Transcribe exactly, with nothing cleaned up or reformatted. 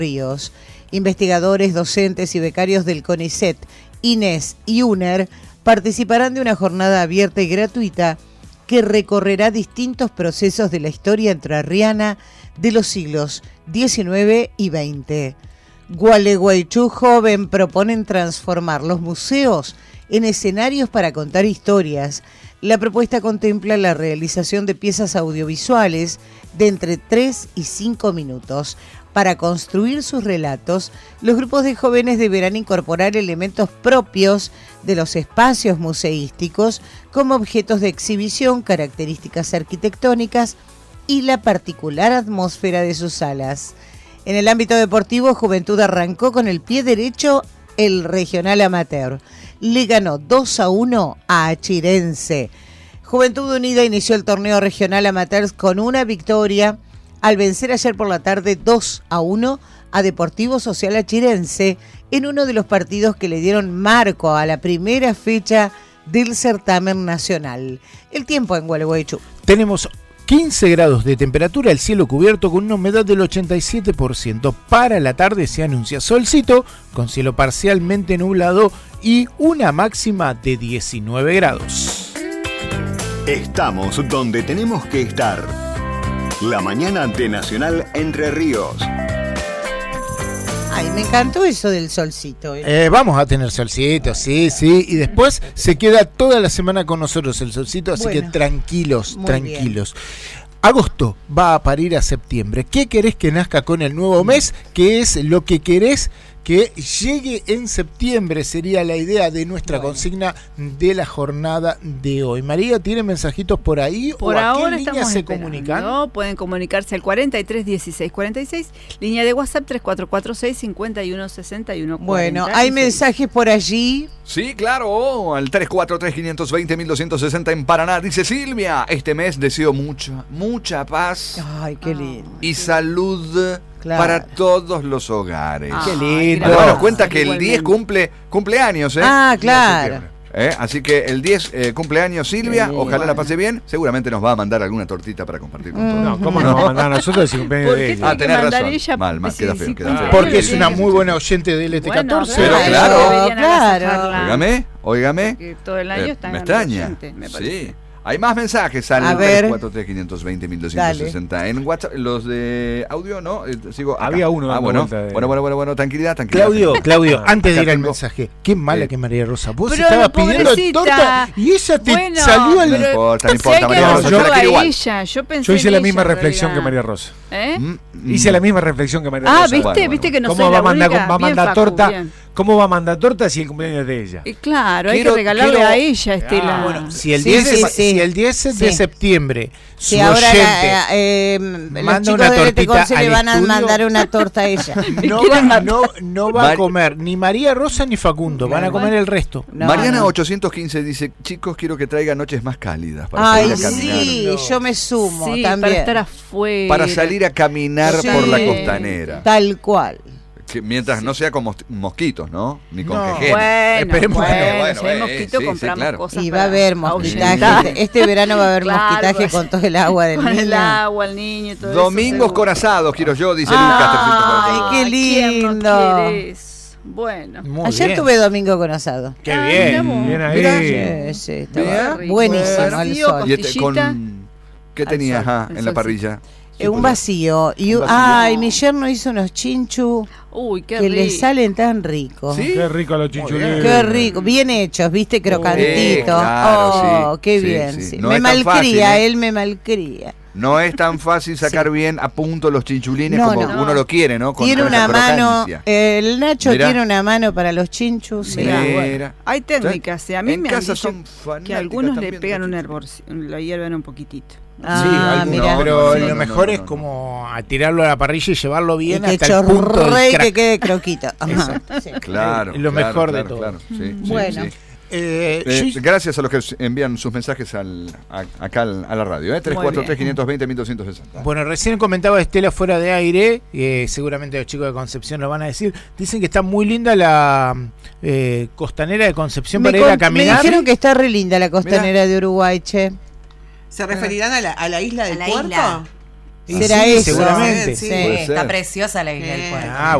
Ríos. Investigadores, docentes y becarios del CONICET, INES y UNER participarán de una jornada abierta y gratuita que recorrerá distintos procesos de la historia entrerriana de los siglos diecinueve y veinte. Gualeguaychú Joven proponen transformar los museos en escenarios para contar historias. La propuesta contempla la realización de piezas audiovisuales de entre tres y cinco minutos. Para construir sus relatos, los grupos de jóvenes deberán incorporar elementos propios de los espacios museísticos como objetos de exhibición, características arquitectónicas y la particular atmósfera de sus salas. En el ámbito deportivo, Juventud arrancó con el pie derecho el regional amateur. Le ganó dos a uno a Achirense. Juventud Unida inició el torneo regional amateur con una victoria al vencer ayer por la tarde dos a uno a Deportivo Social Achirense en uno de los partidos que le dieron marco a la primera fecha del certamen nacional. El tiempo en Gualeguaychú. Tenemos quince grados de temperatura, el cielo cubierto con una humedad del ochenta y siete por ciento. Para la tarde se anuncia solcito, con cielo parcialmente nublado y una máxima de diecinueve grados. Estamos donde tenemos que estar. La mañana de Nacional Entre Ríos. Ay, me encantó eso del solcito. ¿eh? Eh, vamos a tener solcito, sí, sí. Y después se queda toda la semana con nosotros el solcito, así bueno, que tranquilos, tranquilos. Bien. Agosto va a parir a septiembre. ¿Qué querés que nazca con el nuevo mes? ¿Qué es lo que querés que llegue en septiembre? Sería la idea de nuestra bueno. consigna de la jornada de hoy. María, ¿tiene mensajitos por ahí? Por ¿O a ahora qué línea se comunican? No, pueden comunicarse al cuarenta y tres dieciséis cuarenta y seis, línea de WhatsApp tres cuatro cuatro seis, cinco uno seis uno. Bueno, hay mensajes por allí. Sí, claro, al tres cuatro tres, cinco dos cero, uno dos seis cero en Paraná. Dice Silvia, este mes deseo mucha, mucha paz. Ay, qué lindo. Y salud. Claro. Para todos los hogares. Ah, qué lindo. Bueno, nos cuenta que el diez cumple cumpleaños, ¿eh? Ah, claro. ¿Eh? Así que el diez eh, cumpleaños Silvia, sí, ojalá bueno. la pase bien. Seguramente nos va a mandar alguna tortita para compartir con todos. No, ¿cómo nos va a mandar a nosotros si cumpleaños de ella? Ah, tenés razón. Ella, mal, mal, queda feo. Queda feo. Porque es una muy buena oyente de L T catorce. Pero claro, claro. Óigame, óigame. Porque todo el año eh, está me extraña. Oyente, me sí. Hay más mensajes al tres cuatro tres, cinco dos cero, uno dos seis cero. En WhatsApp, los de audio, ¿no? Eh, sigo acá. Había uno. Ah, bueno. De... bueno, bueno, bueno, bueno, tranquilidad, tranquilidad. Claudio, Claudio, antes de ir al tengo... mensaje, qué mala eh. que María Rosa. Vos pero estabas pidiendo torta y ella te bueno, salió al... No importa, no importa, María Rosa, yo, yo la quiero igual. Ella, yo, pensé yo hice en la ella, misma reflexión realidad. que María Rosa. ¿Eh? Mm, mm. Hice la misma reflexión que María ah, Rosa. Ah, ¿viste? Bueno, ¿Viste bueno. que no ¿Cómo soy va la a mandar, única? va a mandar Facu, torta? Bien. ¿Cómo va a mandar torta si el cumpleaños es de ella? Y claro, quiero, hay que regalarle quiero... a ella, Estela. Ah, bueno, si el sí, diez, sí, sí, sí. Si el diez de sí. septiembre si su ahora oyente la, eh, manda los chicos una de tortita se le van a estudio, mandar una torta a ella. No va, no, no va a comer ni María Rosa ni Facundo, van a comer el resto. No, Mariana no. ochocientos quince dice, chicos, quiero que traigan noches más cálidas. Para Ay, salir a caminar. sí, no. yo me sumo sí, también. para estar afuera. Para salir a caminar sí. por la costanera. Tal cual. Que mientras sí. no sea con mosquitos, ¿no? Ni con no. jejenes. Bueno, Esperemos bueno, bueno, bueno, si hay eh, mosquito sí, compramos sí, claro. cosas. Y va a haber mosquitaje. Este, este verano va a haber claro, mosquitaje con todo el agua del con niño. Con el agua, el niño y todo Domingos eso, con asados, quiero yo, dice Ay, Lucas. qué lindo. Bueno. Muy ayer bien. Tuve domingo con asado. Qué ah, bien, bien ahí. Sí, sí, estaba buenísimo bueno, el sol. Y este, con, ¿Qué tenía ajá, en la parrilla? Sí, un vacío. Y, un vacío. Ay, mi yerno hizo unos chinchu Uy, qué que rico. le salen tan ricos. ¿Sí? Qué rico los chinchulines. Qué rico. Bien hechos, viste, crocantitos. Eh, claro, oh, sí, qué sí, bien. Sí. Sí. No me malcría, fácil, ¿eh? él me malcría. No es tan fácil sacar sí. bien a punto los chinchulines no, como no. uno lo quiere, ¿no? Con tiene una mano, el Nacho Mirá. tiene una mano para los chinchus. Mirá, bueno, hay técnicas, ¿sí? A mí en me casa han dicho son que algunos le pegan un hervor, lo hierven un poquitito. Ah, sí, algunos, mirá. pero no, no, lo no, mejor no, no, es como a tirarlo a la parrilla y llevarlo bien y que hasta el punto del crack. Que quede croquito. Sí. Claro, es lo claro, mejor claro, de todo. Claro, sí, bueno. sí, sí. Eh, eh, yo... Gracias a los que envían sus mensajes al, a, acá al, a la radio, ¿eh? tres cuatro tres, cinco dos cero, uno dos seis cero. Bueno, recién comentaba Estela fuera de aire, eh, seguramente los chicos de Concepción lo van a decir. Dicen que está muy linda la eh, costanera de Concepción me para ir a caminar. Me dijeron que está re linda la costanera Mirá. de Uruguay, che. ¿Se referirán a la, a la isla del la puerto? Isla. Será sí, eso. seguramente. Sí, Puede ser. está preciosa la isla del Puerto. Ah,